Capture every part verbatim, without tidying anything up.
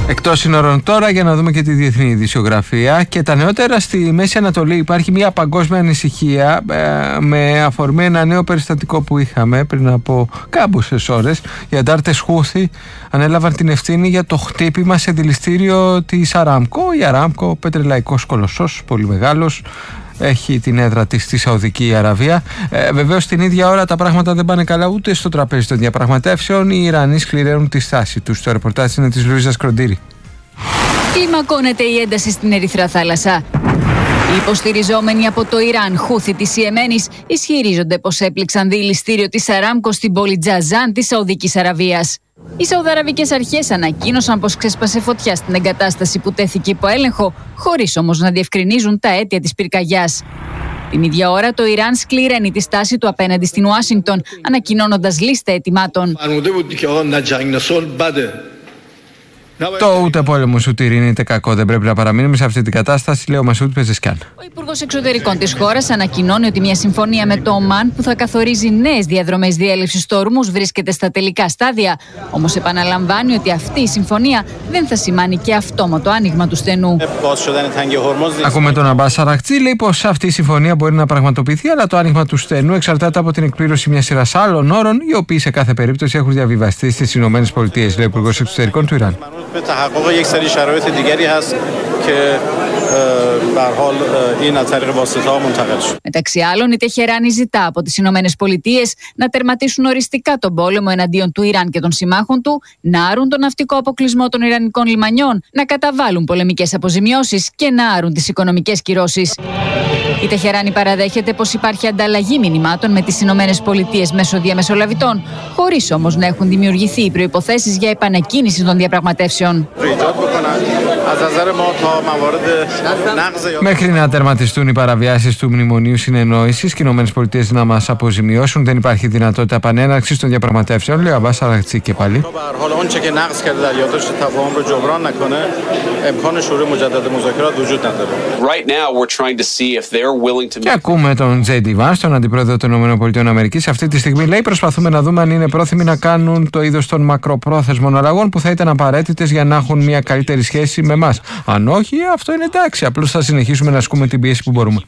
Εκτός σύνορων τώρα, για να δούμε και τη διεθνή ειδησιογραφία και τα νεότερα. Στη Μέση Ανατολή υπάρχει μια παγκόσμια ανησυχία ε, με αφορμή ένα νέο περιστατικό που είχαμε πριν από κάμποσες ώρες. Οι αντάρτες Χούθη ανέλαβαν την ευθύνη για το χτύπημα σε δηληστήριο της Αράμκο. Η Αράμκο, πετρελαϊκός κολοσσός, πολύ μεγάλος, έχει την έδρα της στη Σαουδική Αραβία. Ε, βεβαίως την ίδια ώρα τα πράγματα δεν πάνε καλά ούτε στο τραπέζι των διαπραγματεύσεων. Οι Ιρανοί σκληραίνουν τη στάση τους. Το ρεπορτάζ είναι της Λουίζας Κροντήρη. Κλιμακώνεται η ένταση στην Ερυθρά Θάλασσα. Οι υποστηριζόμενοι από το Ιράν Χούθη της Ιεμένης ισχυρίζονται πως έπληξαν δηληστήριο της Αράμκο στην πόλη Τζαζάν της Σαουδικής Αραβίας. Οι Σαουδαραβικές αρχές ανακοίνωσαν πως ξέσπασε φωτιά στην εγκατάσταση που τέθηκε υπό έλεγχο, χωρίς όμως να διευκρινίζουν τα αίτια της πυρκαγιάς. Την ίδια ώρα το Ιράν σκληραίνει τη στάση του απέναντι στην Ουάσιγκτον, ανακοινώνοντας λίστα αιτημάτων. Το ούτε πόλεμος ούτε ειρήνη είτε κακό. Δεν πρέπει να παραμείνουμε σε αυτή την κατάσταση, λέει ο Μασούτ Πεζεσκιάν. Ο Υπουργός Εξωτερικών της χώρας ανακοινώνει ότι μια συμφωνία με το Ομάν που θα καθορίζει νέες διαδρομές διέλευσης του Ορμούζ βρίσκεται στα τελικά στάδια. Όμως επαναλαμβάνει ότι αυτή η συμφωνία δεν θα σημάνει και αυτόματο άνοιγμα του στενού. Ακούμε τον Αμπάς Αρακτσί, λέει πως αυτή η συμφωνία μπορεί να πραγματοποιηθεί, αλλά το άνοιγμα του στενού εξαρτάται από την εκπλήρωση μιας σειράς άλλων όρων, οι οποίοι σε κάθε περίπτωση έχουν διαβιβαστεί στις ΗΠΑ, λέει ο Υπουργός Εξωτερικών του Ιράν. به تحقق یک سری شرایط دیگری هست که به هر حال این از طریق واسطه‌ها منتقل شد. Μεταξύ άλλων, η Τεχεράνη ζητά από τις Ηνωμένες Πολιτείες να τερματίσουν οριστικά τον πόλεμο εναντίον του Ιράν και των συμμάχων του, να άρουν τον ναυτικό αποκλεισμό των Ιρανικών λιμανιών, να καταβάλουν πολεμικές αποζημιώσεις και να άρουν τις οικονομικές κυρώσεις. Η Τεχεράνη παραδέχεται πως υπάρχει ανταλλαγή μηνυμάτων με τις Ηνωμένες Πολιτείες μέσω διαμεσολαβητών, χωρίς όμως να έχουν δημιουργηθεί οι προϋποθέσεις για επανακίνηση των διαπραγματεύσεων. Μέχρι να τερματιστούν οι παραβιάσεις του Μνημονίου Συνεννόησης και οι Ηνωμένες Πολιτείες να μας αποζημιώσουν, δεν υπάρχει δυνατότητα επανέναρξης των διαπραγματεύσεων, λέει ο Αμπάς Αρακτσί και πάλι. Και ακούμε τον Τζέι Ντι Βανς, τον αντιπρόεδρο των ΗΠΑ. Αυτή τη στιγμή λέει: προσπαθούμε να δούμε αν είναι πρόθυμοι να κάνουν το είδος των μακροπρόθεσμων αλλαγών που θα ήταν απαραίτητες για να έχουν μια καλύτερη σχέση με εμάς. Αν όχι, αυτό είναι εντάξει. Απλώς θα συνεχίσουμε να ασκούμε την πίεση που μπορούμε.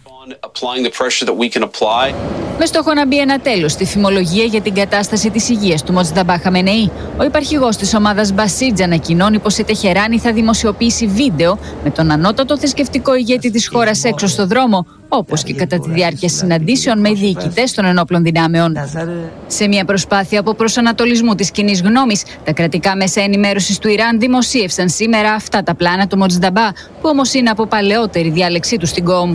Με στόχο να μπει ένα τέλος στη φημολογία για την κατάσταση της υγείας του Μοτζταμπά Χαμενεή, ο υπαρχηγός της ομάδας Μπασίτζ ανακοινώνει πως η Τεχεράνη θα δημοσιοποιήσει βίντεο με τον ανώτατο θρησκευτικό ηγέτη της χώρας έξω στο δρόμο, όπως και κατά τη διάρκεια συναντήσεων με διοικητές των ενόπλων δυνάμεων. Σε μια προσπάθεια από προσανατολισμού της κοινής γνώμης, τα κρατικά μέσα ενημέρωσης του Ιράν δημοσίευσαν σήμερα αυτά τα πλάνα του Μοτζταμπά, που όμως είναι από παλαιότερη διάλεξή του στην Κόμ.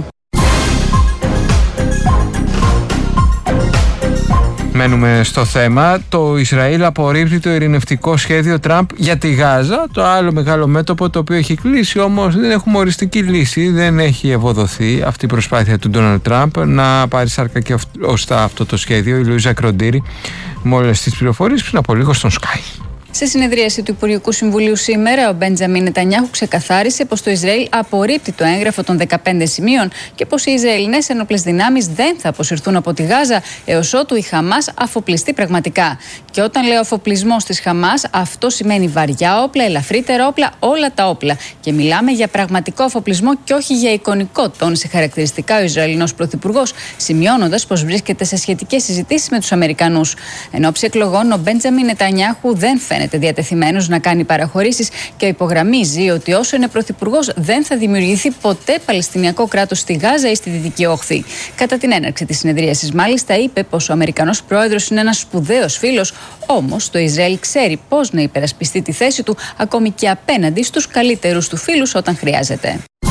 Μένουμε στο θέμα. Το Ισραήλ απορρίπτει το ειρηνευτικό σχέδιο Τραμπ για τη Γάζα, το άλλο μεγάλο μέτωπο το οποίο έχει κλείσει, όμως δεν έχουμε οριστική λύση, δεν έχει ευοδοθεί αυτή η προσπάθεια του Ντόναλντ Τραμπ να πάρει σάρκα και ωστά αυτό το σχέδιο. Η Λουίζα Κροντήρη με όλες τις πληροφορίες πριν από λίγο στον Sky. Σε συνεδρίαση του Υπουργικού Συμβουλίου σήμερα, ο Μπέντζαμιν Νετανιάχου ξεκαθάρισε πως το Ισραήλ απορρίπτει το έγγραφο των δεκαπέντε σημείων και πως οι Ισραηλινές ενόπλες δυνάμεις δεν θα αποσυρθούν από τη Γάζα έως ότου η Χαμάς αφοπλιστεί πραγματικά. Και όταν λέω αφοπλισμός της Χαμάς, αυτό σημαίνει βαριά όπλα, ελαφρύτερα όπλα, όλα τα όπλα. Και μιλάμε για πραγματικό αφοπλισμό και όχι για εικονικό, τόνισε χαρακτηριστικά ο Ισραηλινός Πρωθυπουργός, σημειώνοντας πως βρίσκεται σε σχετικές συζητήσεις με τους Αμερικανούς. Εν ώψη εκλογών, ο Μπέντζαμιν Νετανιάχου δεν φαίνεται διατεθειμένος να κάνει παραχωρήσεις και υπογραμμίζει ότι όσο είναι πρωθυπουργός δεν θα δημιουργηθεί ποτέ Παλαιστινιακό κράτος στη Γάζα ή στη Δυτική Όχθη. Κατά την έναρξη της συνεδρίασης, μάλιστα, είπε πως ο Αμερικανός πρόεδρος είναι ένας σπουδαίος φίλος, όμως το Ισραήλ ξέρει πώς να υπερασπιστεί τη θέση του ακόμη και απέναντι στους καλύτερους του φίλους όταν χρειάζεται.